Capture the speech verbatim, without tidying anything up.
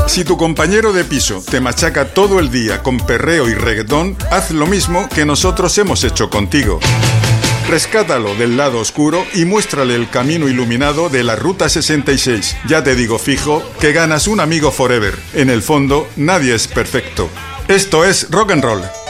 Si tu compañero de piso te machaca todo el día con perreo y reggaetón, haz lo mismo que nosotros hemos hecho contigo. Rescátalo del lado oscuro y muéstrale el camino iluminado de la Ruta sesenta y seis. Ya te digo fijo que ganas un amigo forever. En el fondo, nadie es perfecto. Esto es Rock and Roll.